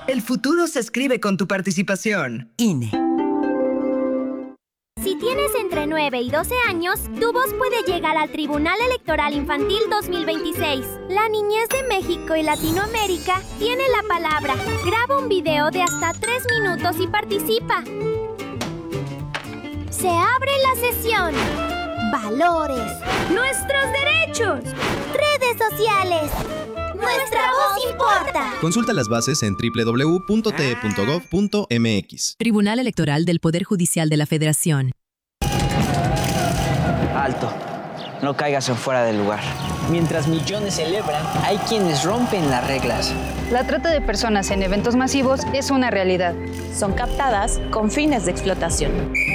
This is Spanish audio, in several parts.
El futuro se escribe con tu participación. INE. Si tienes entre 9 y 12 años, tu voz puede llegar al Tribunal Electoral Infantil 2026. La niñez de México y Latinoamérica tiene la palabra. Graba un video de hasta 3 minutos y participa. Se abre la sesión. Valores. Nuestros derechos. Redes sociales. Nuestra voz importa. Consulta las bases en www.te.gov.mx. Tribunal Electoral del Poder Judicial de la Federación. Alto. No caigas en fuera del lugar. Mientras millones celebran, hay quienes rompen las reglas. La trata de personas en eventos masivos es una realidad. Son captadas con fines de explotación.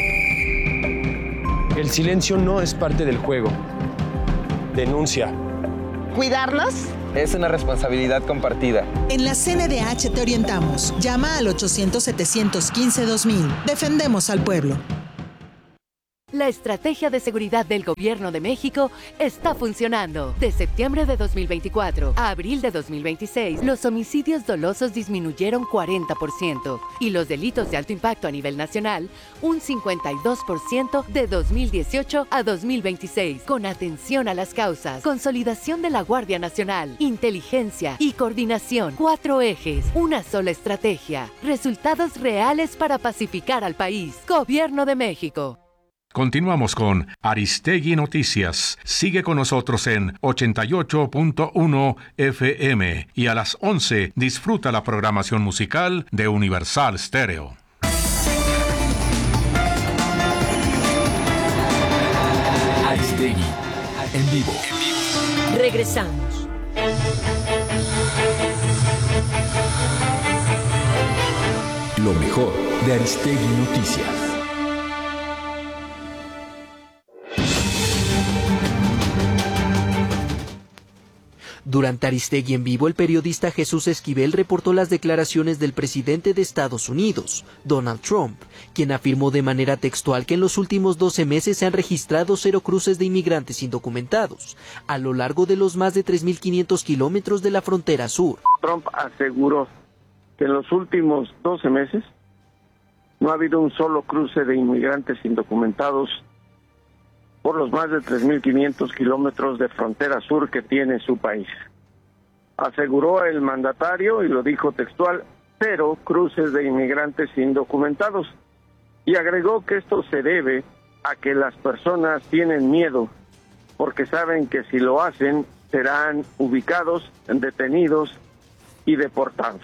El silencio no es parte del juego. Denuncia. ¿Cuidarnos? Es una responsabilidad compartida. En la CNDH te orientamos. Llama al 800-715-2000. Defendemos al pueblo. La estrategia de seguridad del Gobierno de México está funcionando. De septiembre de 2024 a abril de 2026, los homicidios dolosos disminuyeron 40% y los delitos de alto impacto a nivel nacional un 52% de 2018 a 2026. Con atención a las causas, consolidación de la Guardia Nacional, inteligencia y coordinación. 4 ejes, una sola estrategia. Resultados reales para pacificar al país. Gobierno de México. Continuamos con Aristegui Noticias. Sigue con nosotros en 88.1 FM y a las 11 disfruta la programación musical de Universal Stereo. Aristegui, en vivo. Regresamos. Lo mejor de Aristegui Noticias. Durante Aristegui en vivo, el periodista Jesús Esquivel reportó las declaraciones del presidente de Estados Unidos, Donald Trump, quien afirmó de manera textual que en los últimos 12 meses se han registrado 0 cruces de inmigrantes indocumentados a lo largo de los más de 3.500 kilómetros de la frontera sur. Trump aseguró que en los últimos 12 meses no ha habido un solo cruce de inmigrantes indocumentados por los más de 3.500 kilómetros de frontera sur que tiene su país. Aseguró el mandatario, y lo dijo textual, 0 cruces de inmigrantes indocumentados, y agregó que esto se debe a que las personas tienen miedo, porque saben que si lo hacen serán ubicados, detenidos y deportados.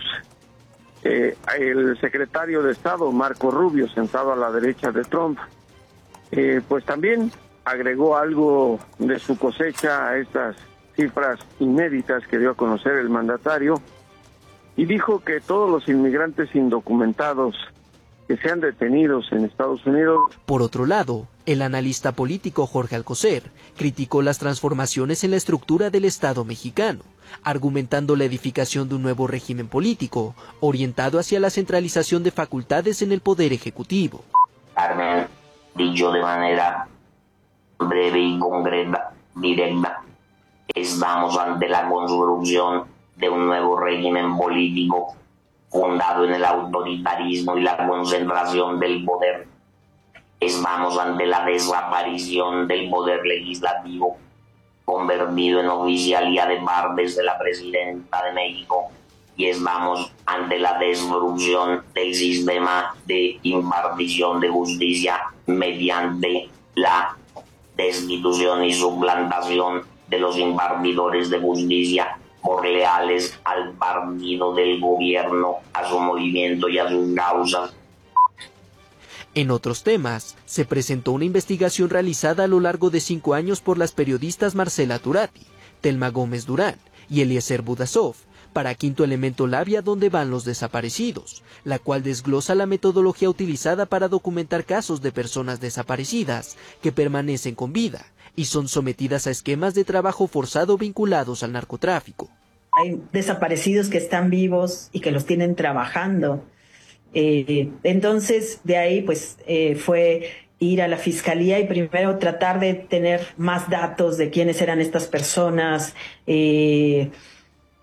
El secretario de Estado, Marco Rubio, sentado a la derecha de Trump, pues también agregó algo de su cosecha a estas cifras inéditas que dio a conocer el mandatario y dijo que todos los inmigrantes indocumentados que sean detenidos en Estados Unidos. Por otro lado, el analista político Jorge Alcocer criticó las transformaciones en la estructura del Estado mexicano, argumentando la edificación de un nuevo régimen político orientado hacia la centralización de facultades en el Poder Ejecutivo. Carmen, dicho de manera breve y concreta, directa, estamos ante la construcción de un nuevo régimen político fundado en el autoritarismo y la concentración del poder. Estamos ante la desaparición del poder legislativo, convertido en oficialía de partes de la presidenta de México, y estamos ante la destrucción del sistema de impartición de justicia mediante la destitución y suplantación de los impartidores de justicia por leales al partido del gobierno, a su movimiento y a sus causas. En otros temas, se presentó una investigación realizada a lo largo de 5 años por las periodistas Marcela Turati, Telma Gómez Durán y Eliezer Budasov, para Quinto Elemento Labia, donde van los desaparecidos, la cual desglosa la metodología utilizada para documentar casos de personas desaparecidas que permanecen con vida y son sometidas a esquemas de trabajo forzado vinculados al narcotráfico. Hay desaparecidos que están vivos y que los tienen trabajando. Entonces, de ahí pues fue ir a la fiscalía y primero tratar de tener más datos de quiénes eran estas personas,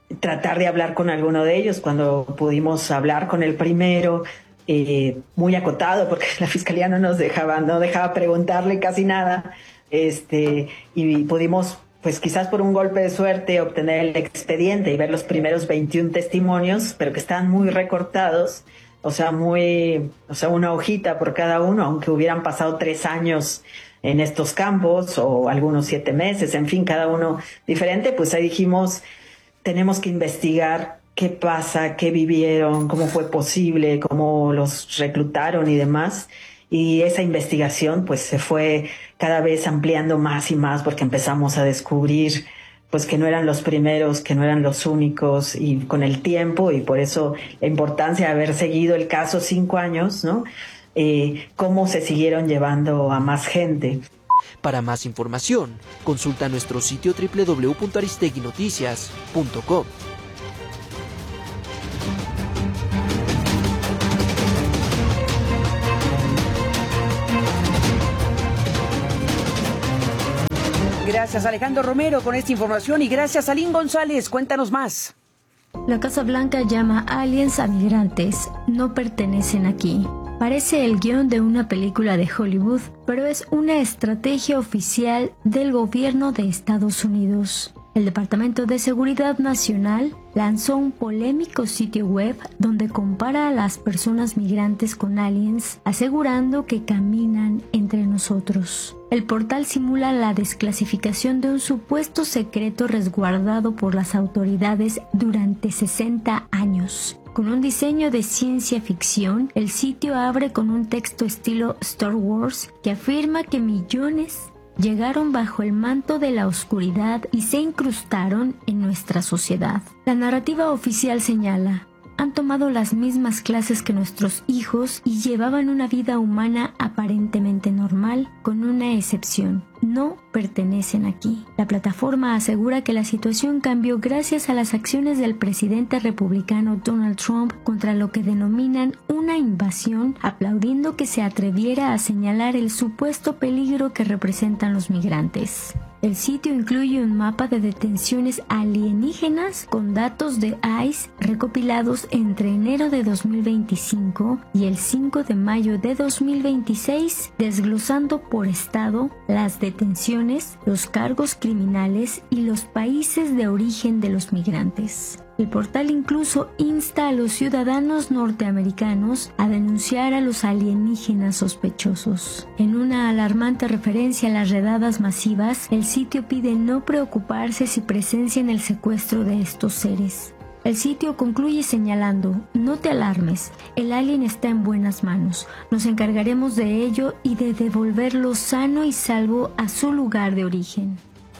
tratar de hablar con alguno de ellos. Cuando pudimos hablar con el primero, muy acotado, porque la fiscalía no dejaba preguntarle casi nada, y pudimos, pues quizás por un golpe de suerte, obtener el expediente y ver los primeros 21 testimonios, pero que están muy recortados, o sea, una hojita por cada uno, aunque hubieran pasado 3 años en estos campos, o algunos 7 meses, en fin, cada uno diferente. Pues ahí dijimos, tenemos que investigar qué pasa, qué vivieron, cómo fue posible, cómo los reclutaron y demás. Y esa investigación pues se fue cada vez ampliando más y más, porque empezamos a descubrir pues que no eran los primeros, que no eran los únicos, y con el tiempo, y por eso la importancia de haber seguido el caso 5 años, ¿no? Cómo se siguieron llevando a más gente. Para más información, consulta nuestro sitio www.aristeguinoticias.com. Gracias Alejandro Romero con esta información y gracias a Lynn González. Cuéntanos más. La Casa Blanca llama aliens a migrantes. No pertenecen aquí. Parece el guión de una película de Hollywood, pero es una estrategia oficial del gobierno de Estados Unidos. El Departamento de Seguridad Nacional lanzó un polémico sitio web donde compara a las personas migrantes con aliens, asegurando que caminan entre nosotros. El portal simula la desclasificación de un supuesto secreto resguardado por las autoridades durante 60 años. Con un diseño de ciencia ficción, el sitio abre con un texto estilo Star Wars que afirma que millones llegaron bajo el manto de la oscuridad y se incrustaron en nuestra sociedad. La narrativa oficial señala: han tomado las mismas clases que nuestros hijos y llevaban una vida humana aparentemente normal, con una excepción: no pertenecen aquí. La plataforma asegura que la situación cambió gracias a las acciones del presidente republicano Donald Trump contra lo que denominan una invasión, aplaudiendo que se atreviera a señalar el supuesto peligro que representan los migrantes. El sitio incluye un mapa de detenciones alienígenas con datos de ICE recopilados entre enero de 2025 y el 5 de mayo de 2026, desglosando por estado las detenciones, los cargos criminales y los países de origen de los migrantes. El portal incluso insta a los ciudadanos norteamericanos a denunciar a los alienígenas sospechosos. En una alarmante referencia a las redadas masivas, el sitio pide no preocuparse si presencian el secuestro de estos seres. El sitio concluye señalando: no te alarmes, el alien está en buenas manos, nos encargaremos de ello y de devolverlo sano y salvo a su lugar de origen.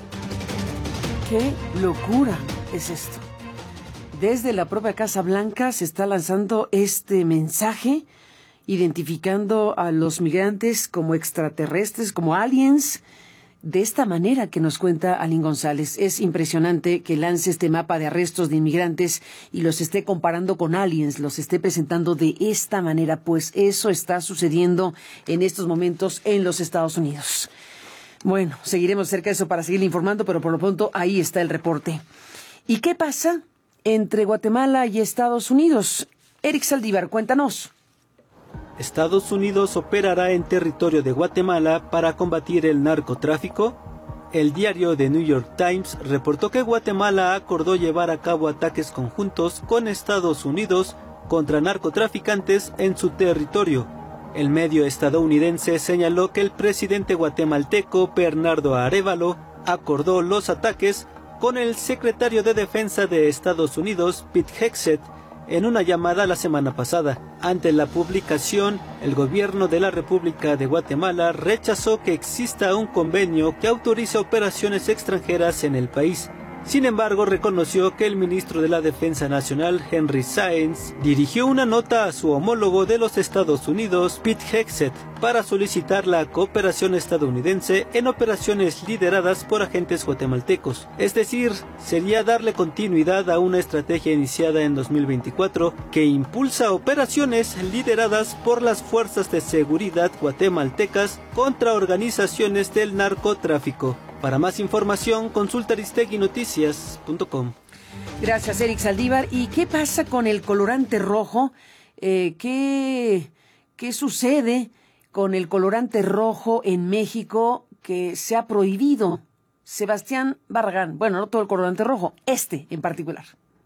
¡Qué locura es esto! Desde la propia Casa Blanca se está lanzando este mensaje, identificando a los migrantes como extraterrestres, como aliens, de esta manera que nos cuenta Alín González. Es impresionante que lance este mapa de arrestos de inmigrantes y los esté comparando con aliens, los esté presentando de esta manera, pues eso está sucediendo en estos momentos en los Estados Unidos. Bueno, seguiremos cerca de eso para seguir informando, pero por lo pronto ahí está el reporte. ¿Y qué pasa entre Guatemala y Estados Unidos? Eric Saldívar, cuéntanos. ¿Estados Unidos operará en territorio de Guatemala para combatir el narcotráfico? El diario The New York Times reportó que Guatemala acordó llevar a cabo ataques conjuntos con Estados Unidos contra narcotraficantes en su territorio. El medio estadounidense señaló que el presidente guatemalteco Bernardo Arévalo acordó los ataques con el secretario de Defensa de Estados Unidos, Pete Hegseth, en una llamada la semana pasada. Ante la publicación, el gobierno de la República de Guatemala rechazó que exista un convenio que autorice operaciones extranjeras en el país. Sin embargo, reconoció que el ministro de la Defensa Nacional, Henry Sáenz, dirigió una nota a su homólogo de los Estados Unidos, Pete Hegseth, para solicitar la cooperación estadounidense en operaciones lideradas por agentes guatemaltecos. Es decir, sería darle continuidad a una estrategia iniciada en 2024 que impulsa operaciones lideradas por las fuerzas de seguridad guatemaltecas contra organizaciones del narcotráfico. Para más información, consulta aristeguinoticias.com. Gracias, Eric Saldívar. ¿Y qué pasa con el colorante rojo? ¿Qué sucede con el colorante rojo en México que se ha prohibido? Sebastián Barragán, bueno, no todo el colorante rojo, este en particular.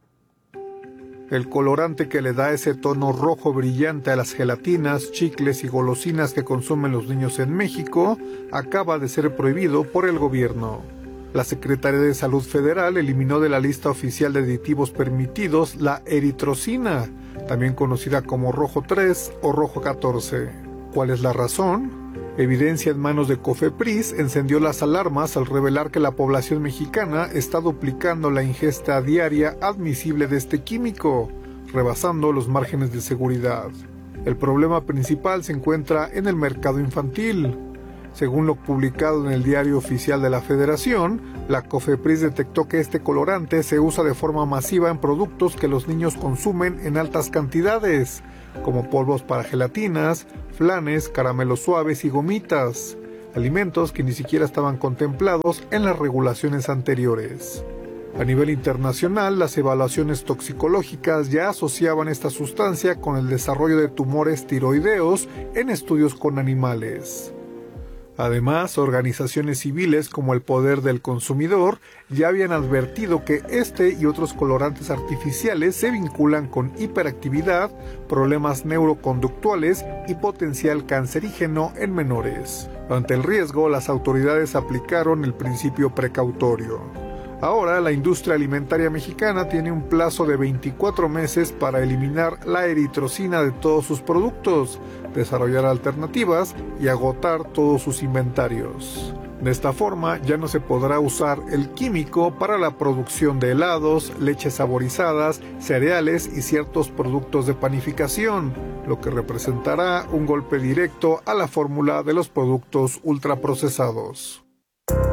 El colorante que le da ese tono rojo brillante a las gelatinas, chicles y golosinas que consumen los niños en México acaba de ser prohibido por el gobierno. La Secretaría de Salud Federal eliminó de la lista oficial de aditivos permitidos la eritrocina, también conocida como rojo 3 o rojo 14. ¿Cuál es la razón? Evidencia en manos de COFEPRIS encendió las alarmas al revelar que la población mexicana está duplicando la ingesta diaria admisible de este químico, rebasando los márgenes de seguridad. El problema principal se encuentra en el mercado infantil. Según lo publicado en el Diario Oficial de la Federación, la COFEPRIS detectó que este colorante se usa de forma masiva en productos que los niños consumen en altas cantidades, como polvos para gelatinas, flanes, caramelos suaves y gomitas, alimentos que ni siquiera estaban contemplados en las regulaciones anteriores. A nivel internacional, las evaluaciones toxicológicas ya asociaban esta sustancia con el desarrollo de tumores tiroideos en estudios con animales. Además, organizaciones civiles como el Poder del Consumidor ya habían advertido que este y otros colorantes artificiales se vinculan con hiperactividad, problemas neuroconductuales y potencial cancerígeno en menores. Ante el riesgo, las autoridades aplicaron el principio precautorio. Ahora, la industria alimentaria mexicana tiene un plazo de 24 meses para eliminar la eritrocina de todos sus productos, desarrollar alternativas y agotar todos sus inventarios. De esta forma, ya no se podrá usar el químico para la producción de helados, leches saborizadas, cereales y ciertos productos de panificación, lo que representará un golpe directo a la fórmula de los productos ultraprocesados.